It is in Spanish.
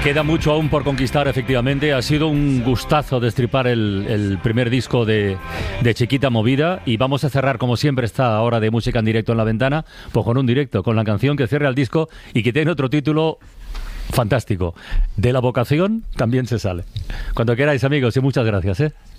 Queda mucho aún por conquistar, efectivamente. Ha sido un gustazo destripar el primer disco de Chiquita Movida, y vamos a cerrar, como siempre, esta hora de música en directo en La Ventana, pues con un directo, con la canción que cierra el disco y que tiene otro título fantástico: De la vocación también se sale. Cuando queráis, amigos, y muchas gracias, ¿eh?